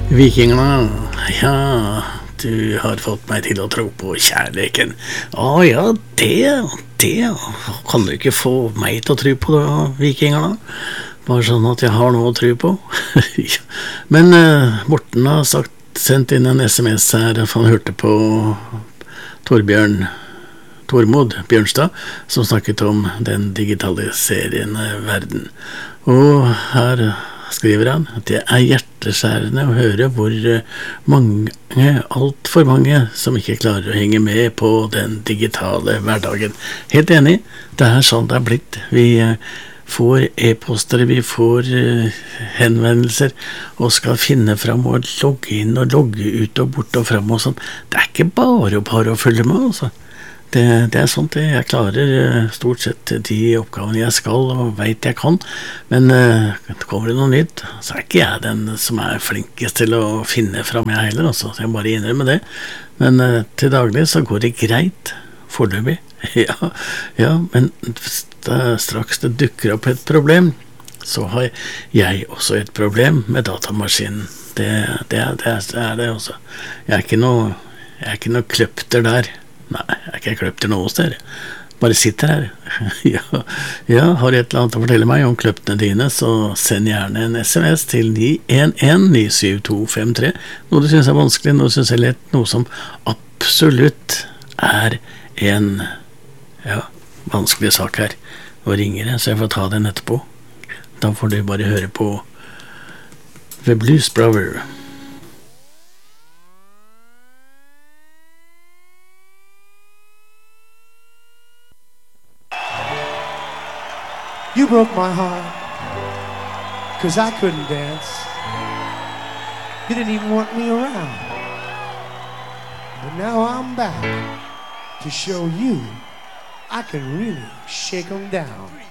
Vikingene, ja, du har fått meg til å tro på kjærligheten. Å ja, det kan du ikke få meg til å tro på det, vikingene. Bare sånn at jeg har noe å tro på. Ja. Men Morten har sendt inn en SMS her, for han hørte på Tormod Bjørnstad, som snakket om den digitaliserende verden. Og her skriver han at det er hjerteskjærende å høre hvor alt for mange som ikke klarer å henge med på den digitale hverdagen. Helt enig, det er sånn det er blitt. Vi får e-poster, vi får henvendelser, og skal finne fram og logge inn og logge ut og bort og fram og sånn. Det er ikke bare å følge med, altså. Det er sånt jeg klarer stort sett de oppgavene jeg skal og vet jeg kan, men kommer det noe nytt, så er ikke jeg den som er flinkest til å finne fram jeg heller, altså. Så jeg bare innrømmer det. Men til daglig så går det greit, foreløpig. Ja, men straks det dukker opp et problem, så har jeg også et problem med datamaskinen. Det er det også. Jeg er ikke noe kløpter der. Nei, jeg er ikke kløpter noe sted. Bare sitter her. Ja, har du et eller annet å fortelle meg om kløptene dine, så send gjerne en SMS til 911-97253. Noe du synes er vanskelig, noe du synes er lett, noe som absolutt er en vanskelig sak her. Og ringer jeg, så jeg får ta den etterpå. Da får du bare høre på The Blues Brother. You broke my heart, 'cause I couldn't dance. You didn't even want me around. But now I'm back to show you I can really shake 'em down.